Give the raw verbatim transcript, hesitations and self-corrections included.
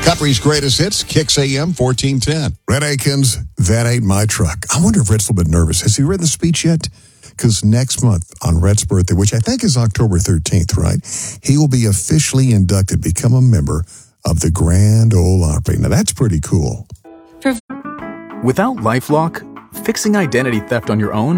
Capry's greatest hits, Kicks A M fourteen ten. Rhett Akins, That Ain't My Truck. I wonder if Rhett's a little bit nervous. Has he written the speech yet? Because next month on Rhett's birthday, which I think is October thirteenth, right, he will be officially inducted, become a member of the Grand Ole Opry. Now, that's pretty cool. Without LifeLock, fixing identity theft on your own